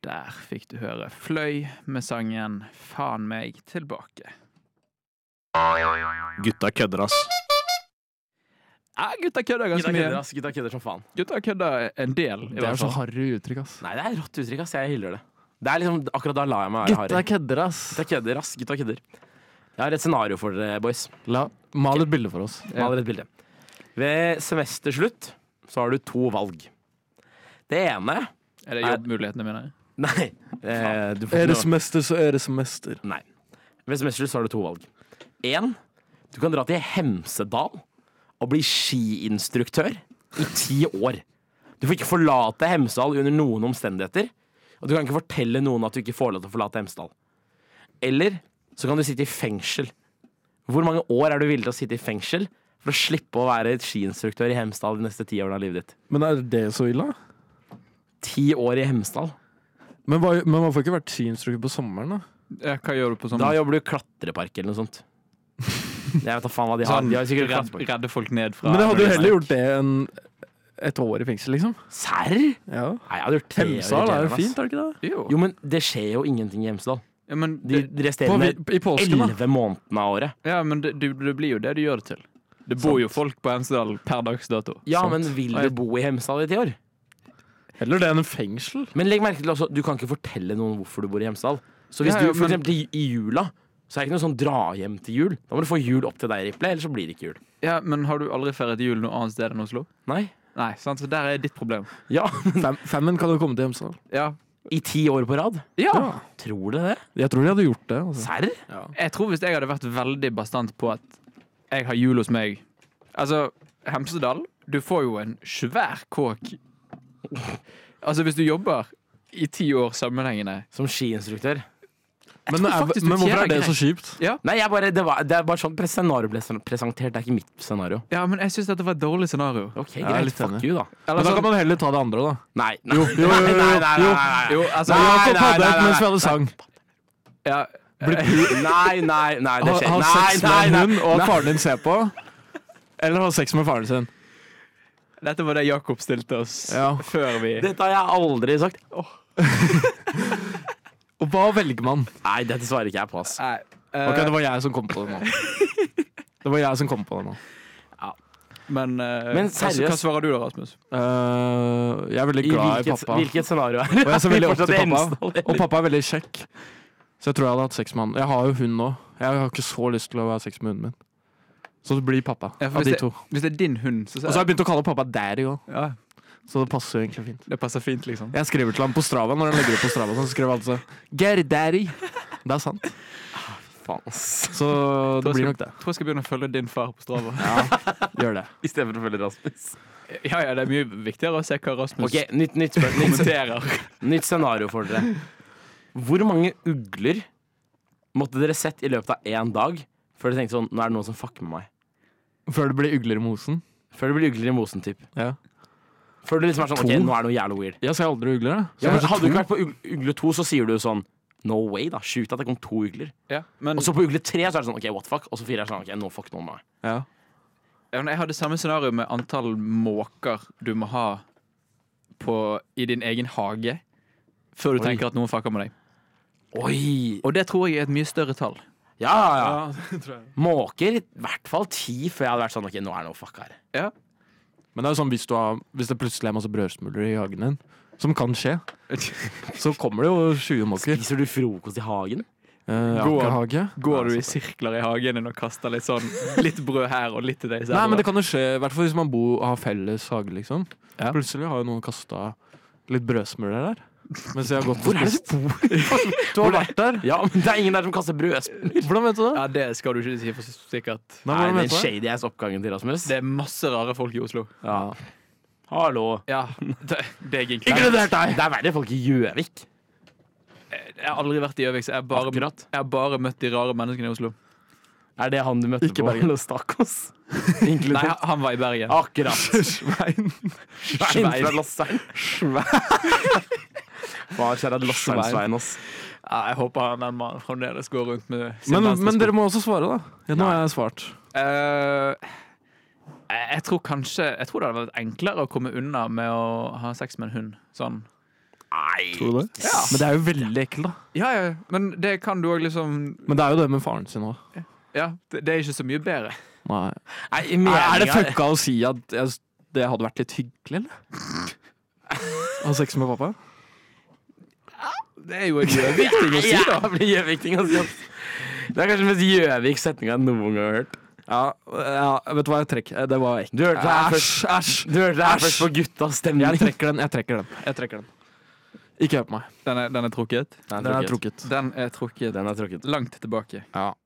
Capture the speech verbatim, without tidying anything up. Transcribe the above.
Der fikk du høre Fløy med sangen Faen meg tilbake. Gutta kødder, ass. Ja, gutta kødder ganske Gutta mye. kødder, ass. Gutta kødder som faen. Gutta kødder en del, i Det er hvert så fall. harry uttrykk, ass. Nei, det er rått uttrykk, ass. Jeg hyller det. Det er liksom, akkurat da lar jeg meg være Gutta harry. kødder, ass. Gutta kødder, ass. Gutta kødder. Jeg har et scenario for dere, boys. La, mal et bilde for oss. Mal et bilde. Ved semesterslutt så har du to valg. Det ene Er det jobbmulighetene mine? Nei. Eh, du får Er det noe- semester, så er det semester. Nei. Ved semesterslutt så har du to valg. En, du kan dra til Hemsedal og bli skiinstruktør i ti år. Du får ikke forlate Hemsedal under noen omstendigheter, og du kan ikke fortelle noen at du ikke får lov til å forlate Hemsedal. Eller så kan du sitte i fengsel. Hvor mange år er du villig til å sitte i fengsel for å slippe å være skiinstruktør i Hemsedal de neste ti årene av livet ditt? Men er det så ille? Ti år i Hemsedal. Men, hva, men man får ikke vært skiinstruktør på sommeren, da? Ja, hva gjør du på Da sommeren? jobber du i klatrepark eller noe sånt. Jeg vet da faen hva de har. Sånn, De har sikkert redd, klatrepark. redde folk ned fra... Men jeg hadde jo det er heller gjort det enn et år i fengsel, liksom. Serr? Ja. Nei, jeg hadde gjort tre år i Hemsedal er jail, jo ass. fint, er det ikke det? Jo. Jo, men det skjer jo ingenting i Hemsedal. Ja, men De det, På, resterende I påsken, da. elleve månedene av året. ja, men det, det, det blir jo det du gjør det til. Det bor jo folk på Hemsedal per dags dato. Ja, Sant. men vil Nei. du bo i Hemsedal i ti år? Heller det enn en fengsel. Men legg merke til også, du kan ikke fortelle noen hvorfor du bor i Hemsedal. Så hvis Ja, ja, du for men- eksempel i, i jula, så er det ikke noe sånn dra hjem til jul. Da må du få jul opp til deg, Riple, ellers så blir det ikke jul. Ja, men har du aldri feiret jul noe annet sted enn Oslo? Nei? Nei, sant? Så der er ditt problem. Ja, Fem, femmen kan jo komme til Hemsedal. Ja. i ti år på rad. Ja. Tror du det? Jeg tror de hadde gjort det. Altså. Serr? Ja. Jeg tror hvis jeg hadde vært veldig bastant på at jeg har jul hos meg. Altså, Hemsedal, du får jo en svær kåk. Altså, hvis du jobber i ti år sammenhengende. Som skiinstruktør. Men, tror er, faktisk du men hvorfor tjener er det greit. så kjipt? Ja, Nei, jeg bare, det, var, det er bare sånn scenario ble presentert. Det er ikke mitt scenario. ja men jeg synes dette var et dårlig scenario. Ok, Jeg er greit. litt Fuck enig. you, da. Men da kan man heller ta det andre, da. Nei, nei, Jo, jo, jo, nei, jo, nei, nei, jo. nei, nei. Jo, altså, Nei, Jakob nei, hadde nei, et nei, mens vi nei. hadde sang. ja, Nei, nei, nei, det Ha, skjer. ha Nei, sex med nei, en nei. hund, og Nei. at faren din ser på. Eller ha sex med faren sin. dette var det Jakob stilte oss Ja. før vi... Dette har jeg aldri sagt. Og hva velger man? Nei, dette svarer ikke jeg på, ass. Nei, eh, Ok, det var jeg som kom på det nå. Det var jeg som kom på det nå. men, eh, Men hva, seriøst? hva svarer du da, Rasmus? Eh, jeg er veldig I glad i hvilket, pappa. hvilket scenario er Og jeg er så veldig Vi opp til fortsatt i pappa. Hemsedal, eller? Og pappa er veldig kjekk. Så jeg tror jeg hadde hatt sex med han. Jeg har jo hund nå. Jeg har ikke så lyst til å ha sex med hunden min. Så det blir pappa Ja, for av hvis de to. Hvis det er din hund, så, Og så har jeg begynt å kalle pappa daddy òg. ja, Så det passer jo egentlig fint. det passer fint, liksom. Jeg skriver til ham på Strava når han legger opp på Strava. Så skriver han alltid sånn Get it, daddy. Det er sant. Faen, ass. Så det blir nok det. Jeg tror jeg skal begynne å følge din far på Strava. Ja, gjør det. I stedet for å følge Rasmus. Ja, ja, det er mye viktigere å se hva Rasmus Ok, nytt, nytt, spør- nytt, kommenterer. nytt scenario for dere. Hvor mange ugler måtte dere sett i løpet av én dag før dere tenkte sånn, nå er det noen som fucker med meg? Før det blir ugler i mosen. Før det blir ugler i mosen, typ. Ja. Før det liksom er sånn, ok, To? nå er det noe jævlig weird. Jeg ser aldri ugler, da. Så Ja, men kanskje hadde du to? ikke vært på ug- ugle to, så sier du sånn, no way da, sjukt at det kom to ugler. Ja, men, Og så på ugle tre så er det sånn, ok, what the fuck? Og så fire er sånn, ok, nå fuck noen med meg. Ja. ja, men jeg hadde samme scenario med antall måker du må ha på, i din egen hage før du Oi. tenker at noen fucker med deg. Oi! Og det tror jeg er et mye større tall. Ja, ja, ja. det tror jeg. Måker, i hvert fall ti før jeg hadde vært sånn, ok, nå er det noe fuck her. Ja. Men det er jo sånn hvis, du har, hvis det plutselig er masse brødsmuler i hagen din, som kan skje, så kommer det jo tjue måker. Spiser du frokost i hagen? Eh, Går- Akkehage. Går du i sirkler i hagen din og kaster litt sånn litt brød her og litt til deg selv? Nei, men det kan jo skje, i hvert fall hvis man bor og har felles hage, liksom. Ja. Plutselig har jo noen kastet litt brødsmuler der. Mens jeg har gått Hvor er det du bor? Du har vært der. Ja, men det er ingen der som kaster brødsmuler. Hvordan vet du det? Ja, det skal du ikke si for sikkert. Nei, Nei, hvordan den vet du det? shady ass oppgangen til Rasmus. Det er masse rare folk i Oslo. Ja. Hallo. Ja, det, det er egentlig Inkludert deg! Det er verre folk i Gjøvik. Jeg har aldri vært i Gjøvik, så jeg har bare, Akkurat. jeg har bare møtt de rare menneskene i Oslo. Er det han du møtte Ikke på Bergen. Los Tacos? Nei, Inkludert. han var i Bergen. Akkurat. Svein. Svein fra Losseren. Far, kjære Losseren-Svein, ass. Ja, jeg håper han den mannen fremdeles går rundt med sin Men, venstresko. men dere må også svare, da. Ja, nå har jeg svart. Eh, jeg tror kanskje Jeg tror det hadde vært enklere å komme unna med å ha sex med en hund. Sånn. Nei. Tror du det? Ja. Men det er jo veldig ekkelt, da. Ja, ja, men det kan du òg liksom Men det er jo det med faren sin òg. Ja, det, det er ikke så mye bedre. Nei. Nei, Er, er det meninga- fucka å si at jeg, det hadde vært litt hyggelig, eller? Å ha sex med pappa? Det er jo en gjøvik ting å si, da. Jævlig Gjøvik-ting å si. ass. Det er kanskje den mest Gjøvik-setninga jeg noen gang har hørt. Ja, ja, vet du hva, jeg trekker Det var ekkelt. Du hørte det her Æsj, først, æsj. du hørte det her Æsj. først på guttas stemning. Jeg trekker den, jeg trekker den. Jeg trekker den. Ikke hør på meg. Den er, den er trukket. Den er trukket. Den er trukket Den er trukket. langt tilbake. Ja.